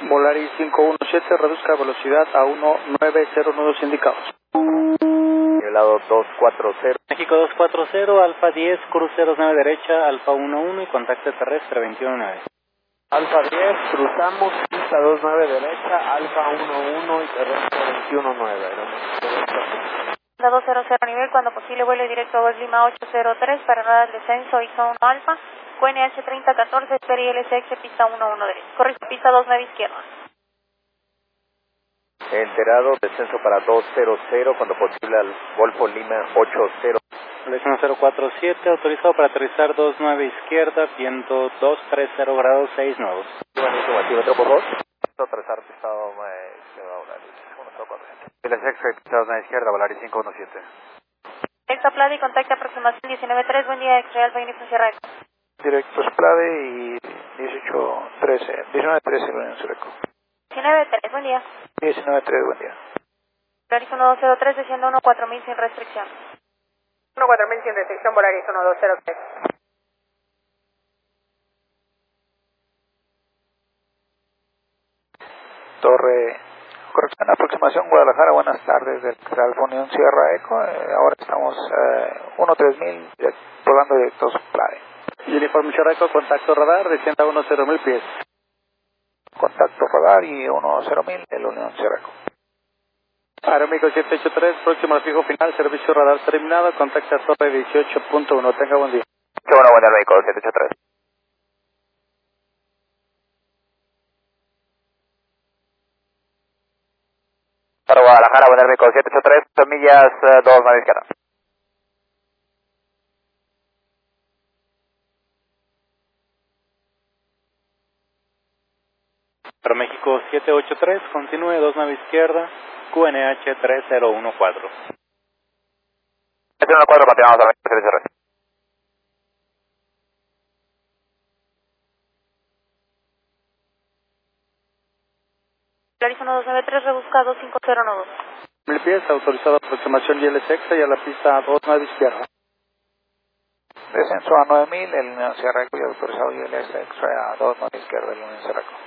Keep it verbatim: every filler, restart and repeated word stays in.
Volaris cinco uno siete, reduzca velocidad a uno nueve cero nudos indicados. Nivelado dos cuatro cero. México dos cuatro cero, Alfa diez, cruce dos nueve derecha, Alfa uno uno y contacto terrestre veintiuno nueve. Alfa diez, cruzamos, pista dos nueve derecha, Alfa uno uno y terrestre veintiuno nueve. dos cero cero nivel, cuando posible vuelo directo a West Lima ocho cero tres para ruedas de descenso I S O uno Alfa, Q N H treinta catorce, Esperi L S X, pista uno uno derecha. Correcto, pista dos nueve izquierda. Enterado, descenso para dos cero cero, cuando posible al Golfo Lima ocho cero. uno cero cuatro siete, autorizado para aterrizar dos nueve izquierda, viento dos tres cero grados seis nuevos. Buenísimo, altímetro por dos. Aterrizar pista dos nueve izquierda, Volaris uno cero cuatro siete. L S X, pista dos nueve izquierda, Volaris cinco uno siete. Directo a Plade y contacto aproximación diecinueve tres, buen día, X-Ray Alfa Uniforme Sierra Eco. Directo a Plade y dieciocho trece, diecinueve trece, Unión Sierra Eco. diecinueve tres, buen día. diecinueve tres, buen día. Volaris uno dos cero tres, desciendo uno cuatro mil sin restricción. uno cuatro mil sin restricción, Volaris uno dos cero tres. Torre, corrección, aproximación Guadalajara, buenas tardes, del Alfa Unión Sierra Eco, eh, ahora estamos eh, uno tres mil, volando directos Plade. Uniforme Sierra Eco, contacto radar, descienda uno cero mil pies. Contacto radar y uno cero mil del Unión Sierra Eco. Aeroméxico siete ocho tres, próximo al fijo final, servicio radar terminado, contacta torre dieciocho punto uno, tenga buen día. Qué bueno, buen Aeroméxico siete ocho tres. Para Guadalajara, buen Aeroméxico siete ocho tres, dos millas, dos nueve izquierda. Aeroméxico siete ocho tres, continúe dos nueve izquierda, Q N H tres cero uno cuatro. tres cero uno cuatro, continuamos a siete ocho tres. Volaris uno dos nueve tres, rebusca dos cinco cero nudos. Mil pies, autorizado aproximación I L S X y a la pista dos nueve izquierda. Descenso a nueve mil, el Unión Sierra Eco y autorizado I L S X a dos nueve izquierda del Unión Sierra Eco.